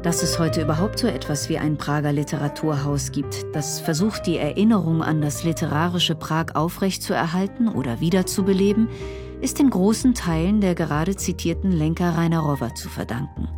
Dass es heute überhaupt so etwas wie ein Prager Literaturhaus gibt, das versucht, die Erinnerung an das literarische Prag aufrechtzuerhalten oder wiederzubeleben, ist in großen Teilen der gerade zitierten Lenka Reinerowa zu verdanken.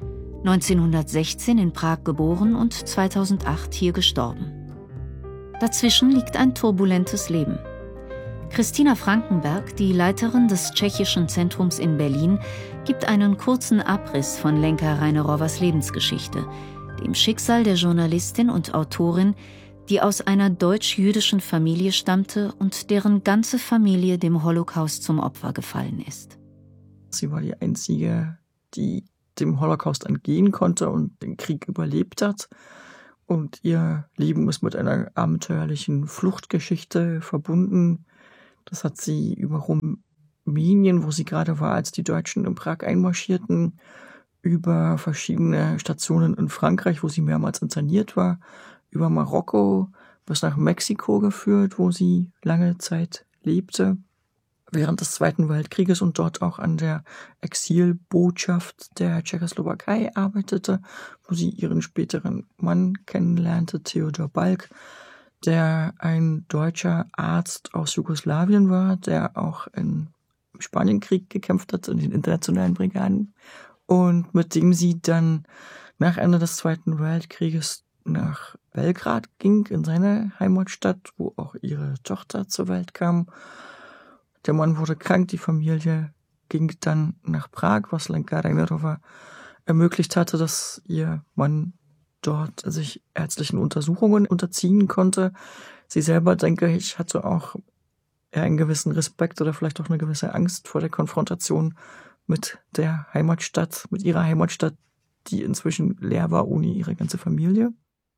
1916 in Prag geboren und 2008 hier gestorben. Dazwischen liegt ein turbulentes Leben. Christina Frankenberg, die Leiterin des Tschechischen Zentrums in Berlin, gibt einen kurzen Abriss von Lenka Reinerowas Lebensgeschichte, dem Schicksal der Journalistin und Autorin, die aus einer deutsch-jüdischen Familie stammte und deren ganze Familie dem Holocaust zum Opfer gefallen ist. Sie war die einzige, die dem Holocaust entgehen konnte und den Krieg überlebt hat. Und ihr Leben ist mit einer abenteuerlichen Fluchtgeschichte verbunden. Das hat sie über Rumänien, wo sie gerade war, als die Deutschen in Prag einmarschierten, über verschiedene Stationen in Frankreich, wo sie mehrmals interniert war, über Marokko bis nach Mexiko geführt, wo sie lange Zeit lebte, während des Zweiten Weltkrieges und dort auch an der Exilbotschaft der Tschechoslowakei arbeitete, wo sie ihren späteren Mann kennenlernte, Theodor Balk, der ein deutscher Arzt aus Jugoslawien war, der auch im Spanienkrieg gekämpft hat, in den internationalen Brigaden, und mit dem sie dann nach Ende des Zweiten Weltkrieges nach Belgrad ging, in seine Heimatstadt, wo auch ihre Tochter zur Welt kam. Der Mann wurde krank, die Familie ging dann nach Prag, was Lenka Reinerowa ermöglicht hatte, dass ihr Mann dort sich ärztlichen Untersuchungen unterziehen konnte. Sie selber, denke ich, hatte auch einen gewissen Respekt oder vielleicht auch eine gewisse Angst vor der Konfrontation mit der Heimatstadt, mit ihrer Heimatstadt, die inzwischen leer war ohne ihre ganze Familie.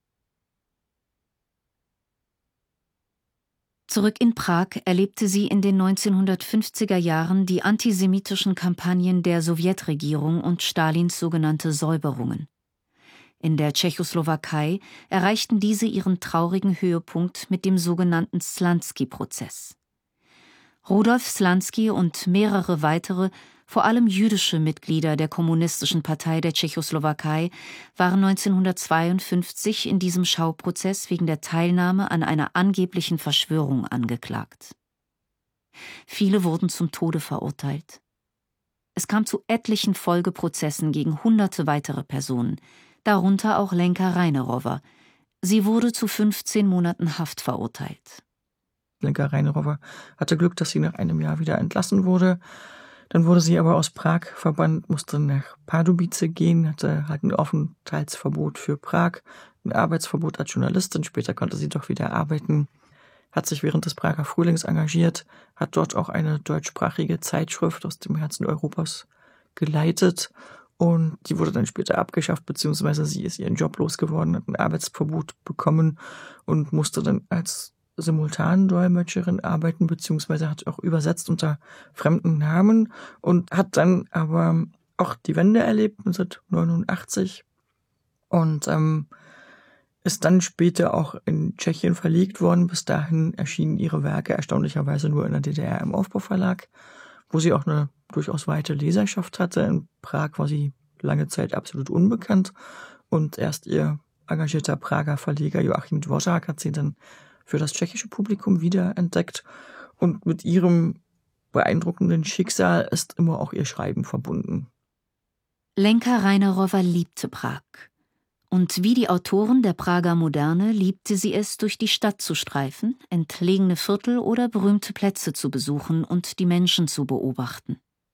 Zurück in Prag erlebte sie in den 1950er Jahren die antisemitischen Kampagnen der Sowjetregierung und Stalins sogenannte Säuberungen. In der Tschechoslowakei erreichten diese ihren traurigen Höhepunkt mit dem sogenannten Slansky-Prozess. Rudolf Slansky und mehrere weitere, vor allem jüdische Mitglieder der Kommunistischen Partei der Tschechoslowakei waren 1952 in diesem Schauprozess wegen der Teilnahme an einer angeblichen Verschwörung angeklagt. Viele wurden zum Tode verurteilt. Es kam zu etlichen Folgeprozessen gegen hunderte weitere Personen, darunter auch Lenka Reinerowa. Sie wurde zu 15 Monaten Haft verurteilt. Lenka Reinerowa hatte Glück, dass sie nach einem Jahr wieder entlassen wurde. Dann wurde sie aber aus Prag verbannt, musste nach Pardubice gehen, hatte halt ein Aufenthaltsverbot für Prag, ein Arbeitsverbot als Journalistin. Später konnte sie doch wieder arbeiten, hat sich während des Prager Frühlings engagiert, hat dort auch eine deutschsprachige Zeitschrift aus dem Herzen Europas geleitet. Und die wurde dann später abgeschafft, beziehungsweise sie ist ihren Job losgeworden, hat ein Arbeitsverbot bekommen und musste dann als Simultandolmetscherin arbeiten, beziehungsweise hat auch übersetzt unter fremden Namen und hat dann aber auch die Wende erlebt, 1989, und ist dann später auch in Tschechien verlegt worden. Bis dahin erschienen ihre Werke erstaunlicherweise nur in der DDR im Aufbauverlag, wo sie auch eine durchaus weite Leserschaft hatte. In Prag war sie lange Zeit absolut unbekannt und erst ihr engagierter Prager Verleger Joachim Dvořák hat sie dann für das tschechische Publikum wiederentdeckt, und mit ihrem beeindruckenden Schicksal ist immer auch ihr Schreiben verbunden. Lenka Reinerowa liebte Prag. Und wie die Autoren der Prager Moderne liebte sie es, durch die Stadt zu streifen, entlegene Viertel oder berühmte Plätze zu besuchen und die Menschen zu beobachten.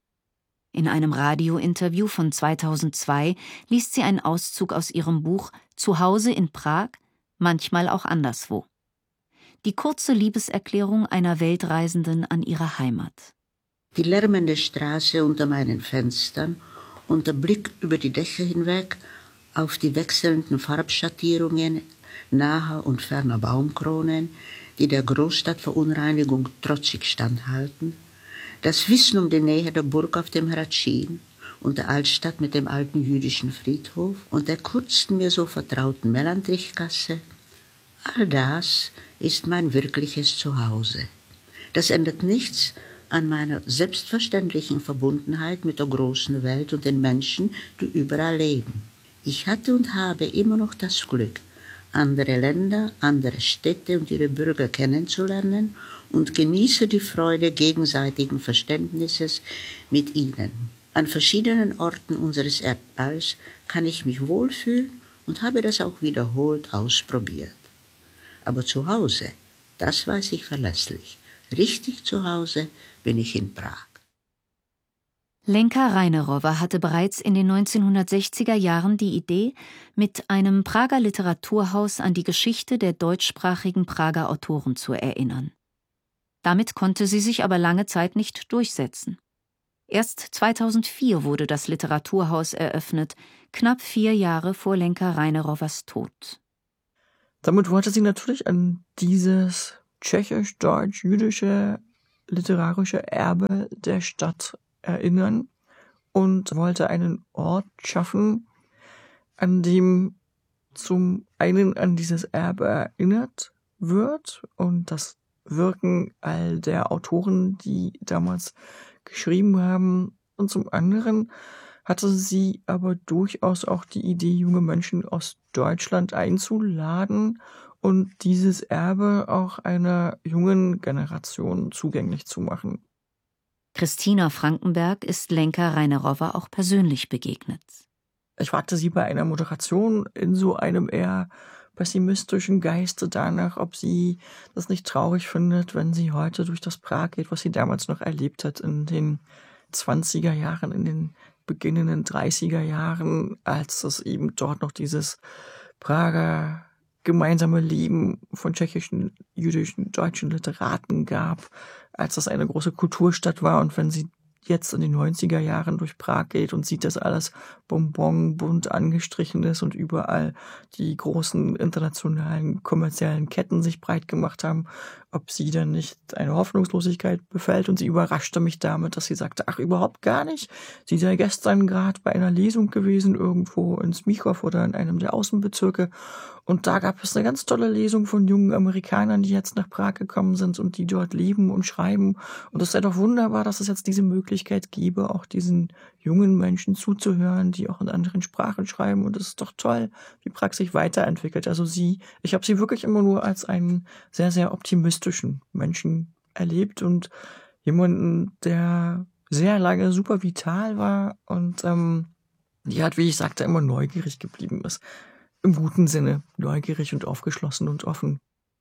In einem Radiointerview von 2002 liest sie einen Auszug aus ihrem Buch »Zuhause in Prag, manchmal auch anderswo«. Die kurze Liebeserklärung einer Weltreisenden an ihre Heimat. Die lärmende Straße unter meinen Fenstern und der Blick über die Dächer hinweg auf die wechselnden Farbschattierungen naher und ferner Baumkronen, die der Großstadtverunreinigung trotzig standhalten, das Wissen um die Nähe der Burg auf dem Hradschin und der Altstadt mit dem alten jüdischen Friedhof und der kurzen mir so vertrauten Melantrichgasse, all das ist mein wirkliches Zuhause. Das ändert nichts an meiner selbstverständlichen Verbundenheit mit der großen Welt und den Menschen, die überall leben. Ich hatte und habe immer noch das Glück, andere Länder, andere Städte und ihre Bürger kennenzulernen und genieße die Freude gegenseitigen Verständnisses mit ihnen. An verschiedenen Orten unseres Erdballs kann ich mich wohlfühlen und habe das auch wiederholt ausprobiert. Aber zu Hause, das weiß ich verlässlich. Richtig zu Hause bin ich in Prag. Lenka Reinerowa hatte bereits in den 1960er Jahren die Idee, mit einem Prager Literaturhaus an die Geschichte der deutschsprachigen Prager Autoren zu erinnern. Damit konnte sie sich aber lange Zeit nicht durchsetzen. Erst 2004 wurde das Literaturhaus eröffnet, knapp 4 Jahre vor Lenka Reinerowas Tod. Damit wollte sie natürlich an dieses tschechisch-deutsch-jüdische literarische Erbe der Stadt erinnern und wollte einen Ort schaffen, an dem zum einen an dieses Erbe erinnert wird und das Wirken all der Autoren, die damals geschrieben haben, und zum anderen hatte sie aber durchaus auch die Idee, junge Menschen aus Deutschland einzuladen und dieses Erbe auch einer jungen Generation zugänglich zu machen. Christina Frankenberg ist Lenka Reinerowa auch persönlich begegnet. Ich fragte sie bei einer Moderation in so einem eher pessimistischen Geiste danach, ob sie das nicht traurig findet, wenn sie heute durch das Prag geht, was sie damals noch erlebt hat in den 20er Jahren, in den beginnenden 30er Jahren, als es eben dort noch dieses Prager gemeinsame Leben von tschechischen, jüdischen, deutschen Literaten gab, als das eine große Kulturstadt war. Und wenn sie jetzt in den 90er Jahren durch Prag geht und sieht, dass alles Bonbon bunt angestrichen ist und überall die großen internationalen kommerziellen Ketten sich breit gemacht haben, ob sie dann nicht eine Hoffnungslosigkeit befällt. Und sie überraschte mich damit, dass sie sagte, ach, überhaupt gar nicht. Sie sei gestern gerade bei einer Lesung gewesen, irgendwo in Smichow oder in einem der Außenbezirke. Und da gab es eine ganz tolle Lesung von jungen Amerikanern, die jetzt nach Prag gekommen sind und die dort leben und schreiben. Und es sei doch wunderbar, dass es jetzt diese Möglichkeit gäbe, auch diesen jungen Menschen zuzuhören, die auch in anderen Sprachen schreiben. Und es ist doch toll, wie Prag sich weiterentwickelt. Also ich habe sie wirklich immer nur als einen sehr, sehr optimistischen Menschen erlebt und jemanden, der sehr lange super vital war und die halt, wie ich sagte, immer neugierig geblieben ist. Im guten Sinne, neugierig und aufgeschlossen und offen.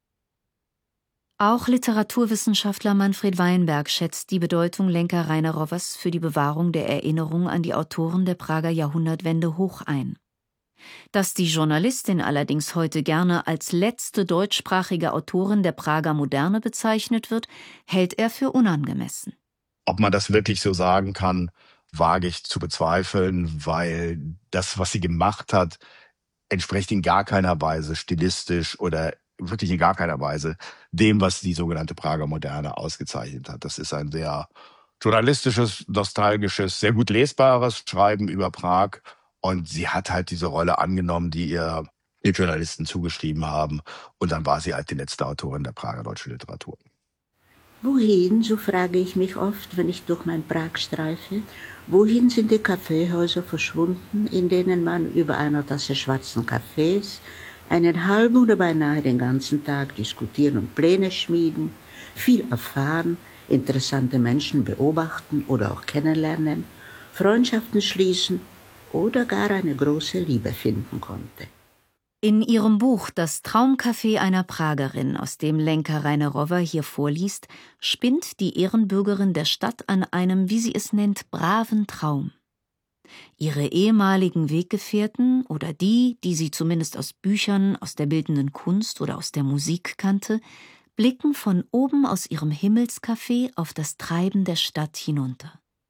Auch Literaturwissenschaftler Manfred Weinberg schätzt die Bedeutung Lenka Reinerowas für die Bewahrung der Erinnerung an die Autoren der Prager Jahrhundertwende hoch ein. Dass die Journalistin allerdings heute gerne als letzte deutschsprachige Autorin der Prager Moderne bezeichnet wird, hält er für unangemessen. Ob man das wirklich so sagen kann, wage ich zu bezweifeln, weil das, was sie gemacht hat, entspricht in gar keiner Weise stilistisch oder wirklich in gar keiner Weise dem, was die sogenannte Prager Moderne ausgezeichnet hat. Das ist ein sehr journalistisches, nostalgisches, sehr gut lesbares Schreiben über Prag. Und sie hat halt diese Rolle angenommen, die ihr die Journalisten zugeschrieben haben. Und dann war sie halt die letzte Autorin der Prager deutschen Literatur. Wohin, so frage ich mich oft, wenn ich durch mein Prag streife, wohin sind die Kaffeehäuser verschwunden, in denen man über einer Tasse schwarzen Kaffees einen halben oder beinahe den ganzen Tag diskutieren und Pläne schmieden, viel erfahren, interessante Menschen beobachten oder auch kennenlernen, Freundschaften schließen oder gar eine große Liebe finden konnte. In ihrem Buch »Das Traumcafé einer Pragerin«, aus dem Lenka Reinerowa hier vorliest, spinnt die Ehrenbürgerin der Stadt an einem, wie sie es nennt, braven Traum. Ihre ehemaligen Weggefährten oder die sie zumindest aus Büchern, aus der bildenden Kunst oder aus der Musik kannte, blicken von oben aus ihrem Himmelscafé auf das Treiben der Stadt hinunter.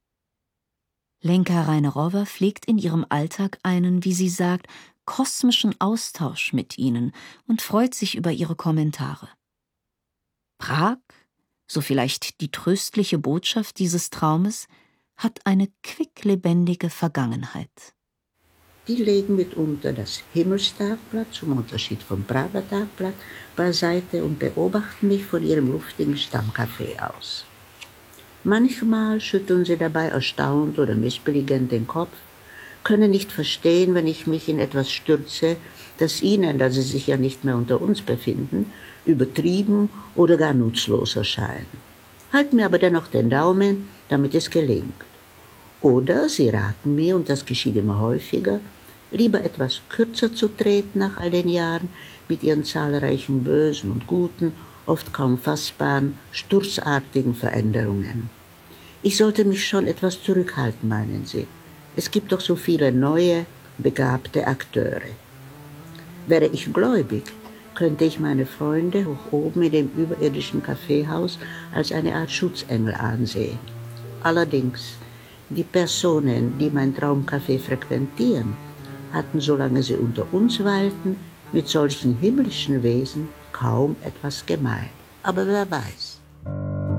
Lenka Reinerowa pflegt in ihrem Alltag einen, wie sie sagt, kosmischen Austausch mit ihnen und freut sich über ihre Kommentare. Prag, so vielleicht die tröstliche Botschaft dieses Traumes, hat eine quicklebendige Vergangenheit. Die legen mitunter das Himmelstagblatt, zum Unterschied vom Prager Tagblatt, beiseite und beobachten mich von ihrem luftigen Stammcafé aus. Manchmal schütteln sie dabei erstaunt oder missbilligend den Kopf, können nicht verstehen, wenn ich mich in etwas stürze, das ihnen, da sie sich ja nicht mehr unter uns befinden, übertrieben oder gar nutzlos erscheint. Halten mir aber dennoch den Daumen, damit es gelingt. Oder sie raten mir, und das geschieht immer häufiger, lieber etwas kürzer zu treten nach all den Jahren mit ihren zahlreichen bösen und guten, oft kaum fassbaren, sturzartigen Veränderungen. Ich sollte mich schon etwas zurückhalten, meinen sie. Es gibt doch so viele neue, begabte Akteure. Wäre ich gläubig, könnte ich meine Freunde hoch oben in dem überirdischen Kaffeehaus als eine Art Schutzengel ansehen. Allerdings, die Personen, die mein Traumcafé frequentieren, hatten, solange sie unter uns weilten, mit solchen himmlischen Wesen kaum etwas gemein. Aber wer weiß.